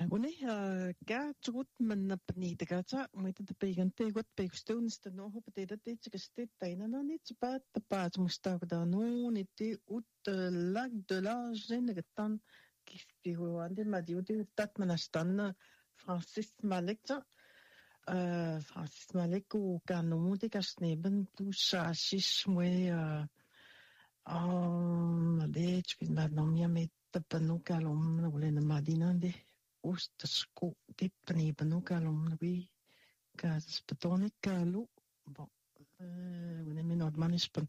Wanneer gaat men op niet gaat, moet het beginnen te goed beginnen te nog op het dat dit gesteed bijna nog niet bij de paard moest daar dan nog niet uit de lac de la gêne dan kies gewoon de maar die dat men staan Francis Malek ou canon de casneben poussa six mois de tu peux pas non mais te pano calom ou le madina de Oostsko dit beneden kalom wie gas betonik kalu bon we nemen nog manispen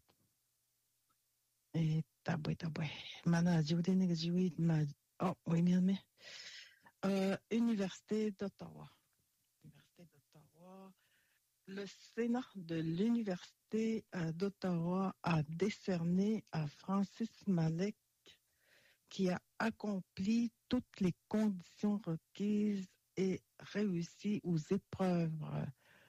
tabwe mana jude ne jude ma oui mais Université d'Ottawa le Sénat de l'Université d'Ottawa a décerné à Francis Malek qui a accompli toutes les conditions requises et réussi aux épreuves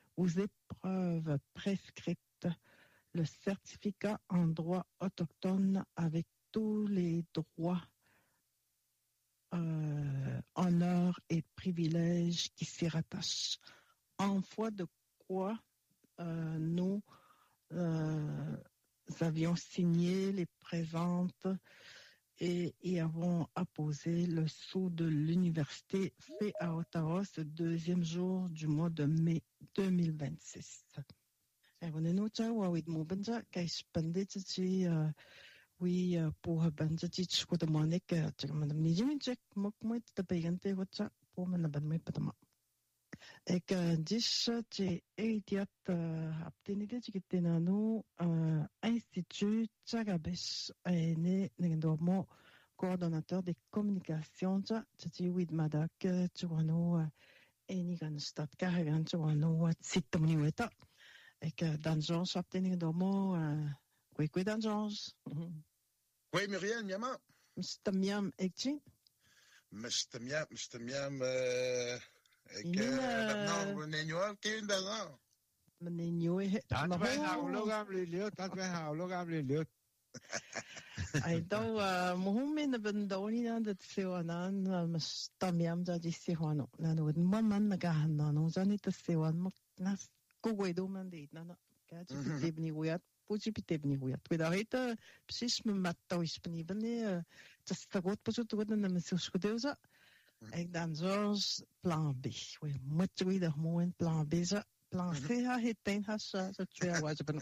prescrites, le certificat en droit autochtone avec tous les droits, honneurs et privilèges qui s'y rattachent. En foi de quoi nous avions signé les présentes et avons apposé le sceau de l'université fait à Ottawa ce deuxième jour du mois de mai 2026. Oui, pour banjati chukuda manek chakman nijimi chek mokmoit tapegante whatsa pour manabanme patama. Ek dish che etiat aptenide chikitenano institut Chagabesh ene nendomo coordonnateur des communications tati wid madak chuano enigan stat kahagan chuano sitamni weta. Ek danjons aptenide Kwe danjons. Kwe Muriel Miama. Mr. Miam ekchi. Mr. Miam non, nenyo kin danjons. Nenyo Dat wij nou logam liliot. Ai do muhumin bendoni na dat sewanan Mr. Miam jadi sewano. Na no man nagahan no zani ta sewan mo nas kuwedo man dit na ka tibni wiat. Pujipitebni huyat. Видарите псиш мематта испнибни тастагот пожутгот на месушкодеуза. Ek dan zoals plan B. We moeten weer de mooi plan B. Plan C ha het has zo twee was ben.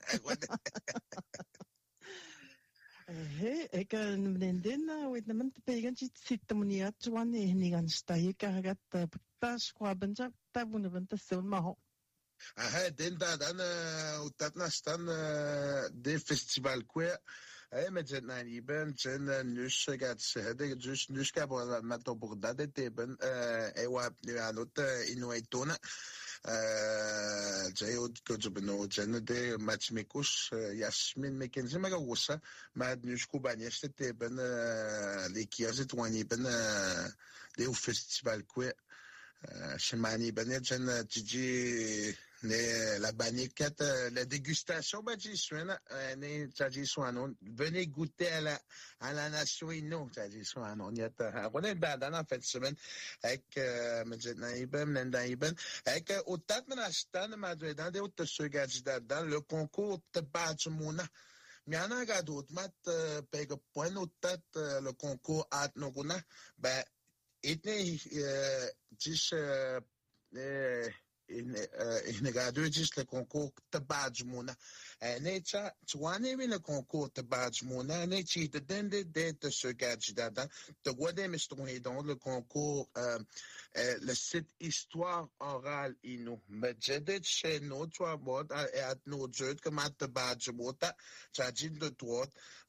Ik vriendin weet nem te pegen zit monia tuan nie gaan staan kagat pas kwaben ja tabune ben te sel ma. Den dan utatna stan de festival kwe met zet na iben zen nus gat sehde dus nus ka bo met op dat de ben ewa anot inuitona jayod ko jubno zen de matchmekus Yasmin Mackenzie magawosa ma nus ko banyeste te ben les kiazet wani ben de festival kwe Shemani Benet Gigi la baniquette, la dégustation, venez goûter à la nation Innu, on est dans la fin de semaine avec avec autant de nastan, dans des autres suggestions dans le concours de Bajmouna. Miana gadot mat pega point autant le concours at noguna, ben Etne dis in radio dis le concours de Bajmouna. Necha tuane le concours de Bajmouna. Nechi de dende de ce gadjidada. De wade mistroué dans le concours le site histoire orale Innu. Medjedet chez nous toi mod et at nous jeux comme at de Bajmota. Tjadjin de droit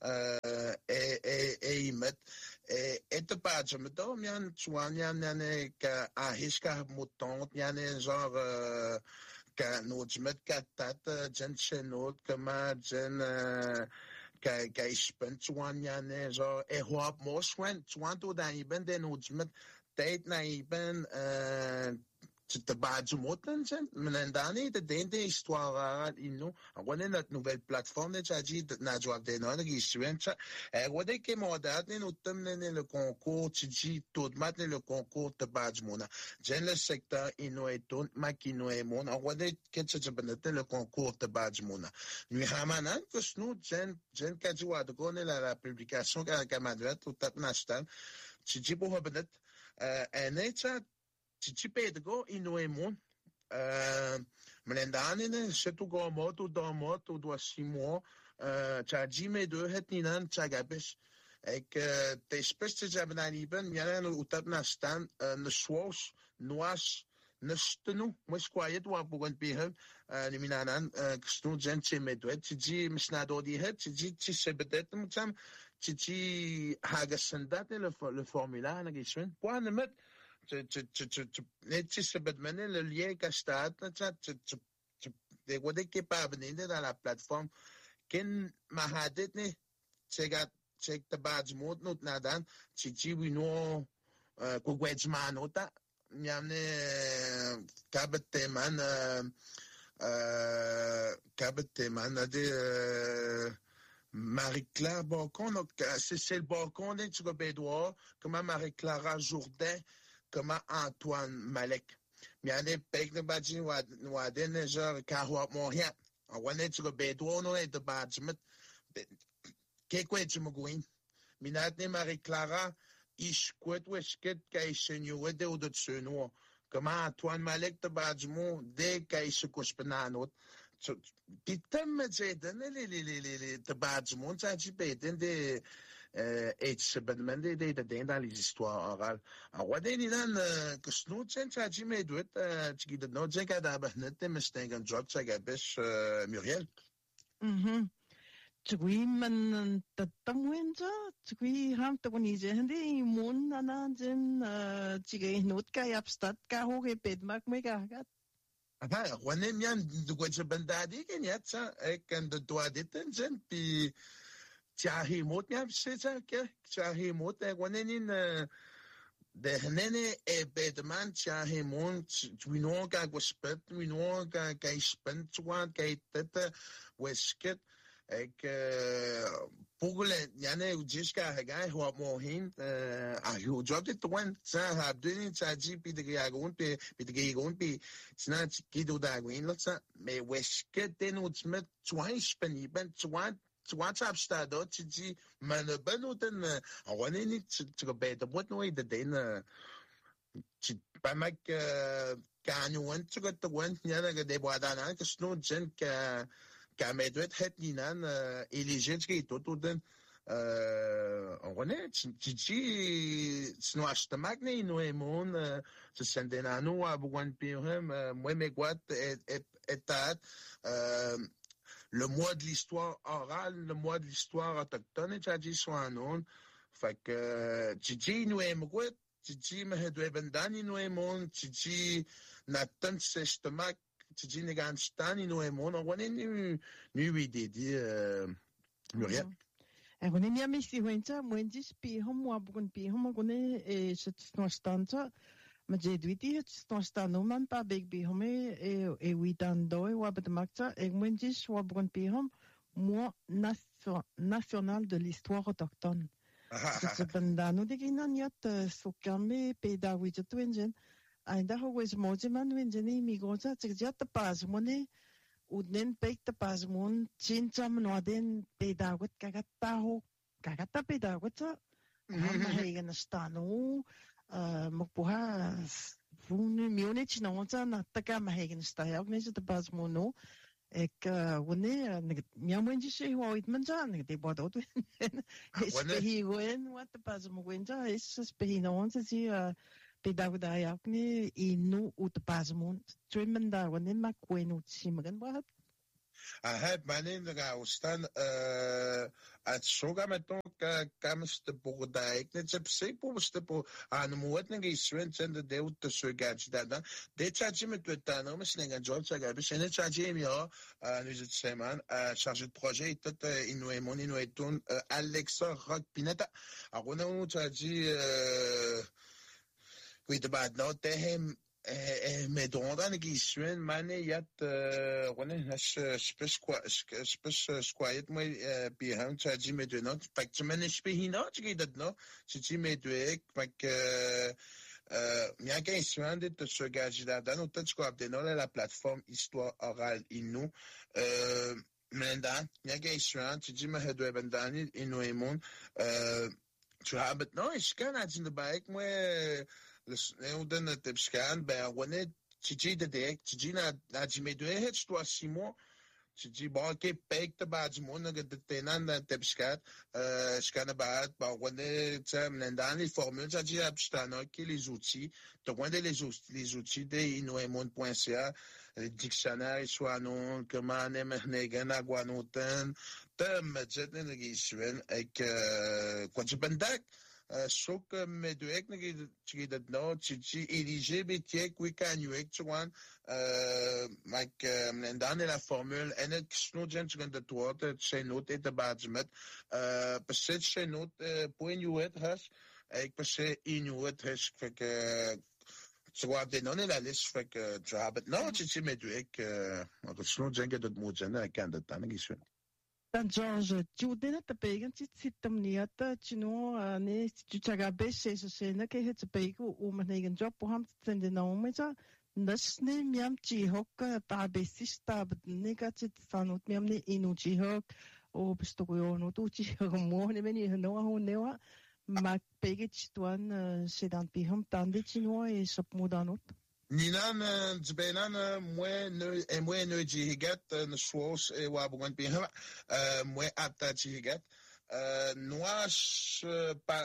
et imet. Et de Bajmota mian tuan mian ka ahishka mouton mian genre ka nojmet katat jen chenot kama jen ka ispen tuan yane genre ehwap moswen tuan to da iben den nojmet tait na iben Menendani, de dende histoire inu. On est notre nouvelle plateforme, déjà dit, Najwa Abdena, qui suit, on est qui moderne, nous terminons le concours, tu tout maintenant le concours de Badjmouna. J'ai le secteur inu et tout, makino et mon, on est qui se benette le concours de Badjmouna. Nous ramenons que nous, j'ai Kajwa de connaître la publication qu'a madouette, tout à national, tu dis pour benette, un état, tu peux être go inuemon Melendane surtout go moto dans moto doit 6 mois charge me de het ninan chagabesh ek te speste jabnani ben yana utap na stan ne swos noas nestenu mas quiet wa bugon pihem ni minanan kstu gente me do ti misnado di het ti sebedet mutam ti haga sandat le formulaire na giswen point ne met tu se bedmene le lien castat tu de wode que pas venir dans la plateforme ken mahadet ne check the badge mode not nadan chi we know ko wedman ota nyamne kabeteman de Marie-Claire Bacon, donc c'est le Bacon de Bédouard, comment Marie-Clara Jourdain, comment Antoine Malek. Mais il y a des pays qui ont des gens qui ont moyen. On est sur Bédouard, on est de Badjmet. Qu'est-ce que tu me dis? Mais il y a Marie-Clara, il squat ou esquette qui est seigneur de ou de Tsenouan. Comment Antoine Malek de Badjmon, dès qu'il se couche pas un autre. Puis, comme je dis, les Badjmon, ça dit, des et se demandent dans les histoires orales. Alors, on est dans que nous, ça dit, mais doit, tu dis, non, j'ai qu'à d'abord, mais c'est un job, ça gabèche, Muriel. Tugui man tatamwenza tugui ham tagonise handi mun nana jen tige not ka yapstat ka ho ke pedmak me ka gat aha on est bien de quoi je bandadi que niet ça et quand de toi détention puis tiahi mot nya c'est ça que tiahi mot on est in de nene e bedman tiahi mot tu know ka gospel tu know ka spent toi ka tete wesket ek pour les yane jusqu'à regarder ou mohin eu job de toi ça a donné ça dit puis de gagon puis sinon qui do da green là ça mais wesh que t'es nous met toi speni ben toi chap stado tu dis man ben ou ten on est ni tu be de what no de den tu pas mac canyon tu got the one yana ga de boadana que snow gen ka medwet het ninan eligent ki tout den on connaît chichi sno ashtamakne no emon se sendenano a bugan pirem moi me guat etat le mois de l'histoire orale, le mois de l'histoire autochtone et tadi soanon fait que chichi no emguet chichi me hedwe bandani no emon chichi natan sestamak tu ne ganstan ino emon on est nu idée dit Muriel on est bien ici wenza mwendis pi homo abun pi homo gone e stanza ma je duiti stanza no man pa big bi homo e witan do e wabat makta e mwendis wabun pi hom mois national de l'histoire autochtone c'est pendant de kinaniat sokame pedagogie twenjen ainda hoes moziman wenjeni migoza tsikjat pasmone udnen pek ta pasmon chincham noden pedagot kagata pedagot mahegen stanu mokpuha fun mione chinonza nataka mahegen stayag ne ta pasmono ek wone miamenji se hoit manja ne de bodot espehi wen wat ta pasmo wenja es spehi nonza si pedagogayakni inu utpasmon tremenda wonen makwenu simgen wat heb manen ga staan at soga meton kamste bourdaik net se pse poste po an moetning is swenten de deut te sugage dan de charge met le temps mais c'est un job ça gabe c'est net charge mi nous het seman chargé de projet tot inu emon inu eton Alexa Rock Pineta a on charge oui, de bad no tehem mais dans la question, mané yat, on est je peux squatter moi puis hein tu as dit mais de non fait que tu m'en es pas hina tu dis de non tu dis mais de fait que minha question de te ce gars là dans tu quoi de non la plateforme histoire orale Innu maintenant minha question tu dis mais de bandani Innu et mon tu as non je kan à dire baik moi eu dan tebskan ben on est tu dis de dek tu dis na dis mais de het toi 6 mois tu dis bon ok paye te ba du monde que de tenan tebskat je kan ba bon on est dans les formules ça dit abstana qui les outils tu vois les outils de inoemon.ca le dictionnaire soit non comment nemen agwanoten tem jet ne giswen ek quoi tu pendak sok me duek ne chi dat no chi LGBT qui kanuek chuan like en dan la formule en het sno gent gaan de toort chez note et de badmet beset chez note point you het has ek beset in you het has que tu vois de non la liste fait que job no chi me duek het sno gent de mojen kan dat dan giswen Dan George, Judena te pegen sitam niata chino ne chuchaga bese se na ke het pegu negen job ham sende na umeja nasne miam chi hok ta besista nega chit sanut miam ne inu chi hok o bestogo no tu chi mo ne meni no ho newa ma pege chituan se dan pi ham tande chino e sop modanot Ninan Zbenan moi no jigat no swos e wa bugan pi moi apta jigat noash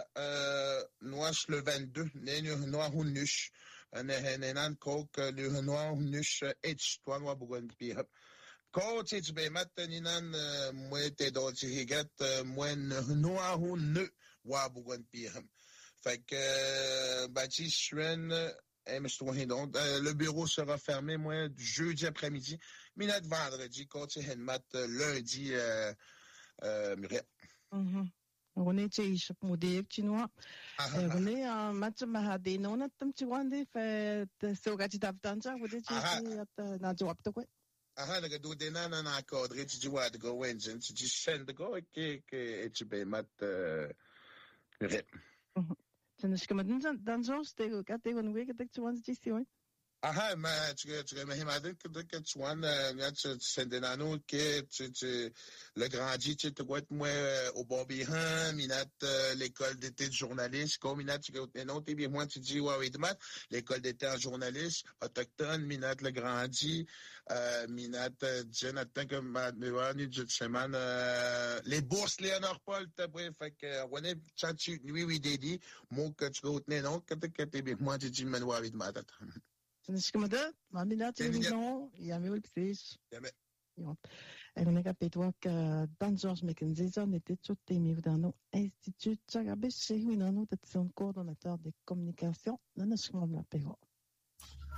le 22 ne noa hunush nenan kok le noa hunush h toi wa bugan pi ko tits be mat ninan moi te do jigat moi noa hunu wa bugan pi fait que bâti chuen le bureau sera fermé, moi, jeudi après-midi. Minute vendredi, quand tu mat lundi, Muriel. On est chez Moudé, chinois. On est en match mahadé. Non, on a tant de wande fait ce que tu t'as entendu. Vous dites que na job to quoi? Le gars de nana na cadre, tu dis what go engine, tu dis send go que tu be mat Muriel. Dan is het dan zo steken. Gaat tegen een week dat je want te zien. Maar tu me imagines que tu as sendenano que le grandi tu te vois moi au Bobbyhan minat l'école d'été de journaliste comme minat tu non t'es bien moi tu dis ouais oui demain l'école d'été en journaliste autochtone minat le grandi minat Jonathan comme me du semaine les bourses Léonard Paul t'as bref fait que on est chachu oui dédi moi que tu connais non que t'es bien moi tu dis me ouais oui demain Dus ik dat, maar minat no, ja me wil precies. Ja. En ik heb het ook dan zoals met een zin net het soort thema dan no instituut Chagabes, c'est une autre coordonnateur de communication, dan is gewoon la pego.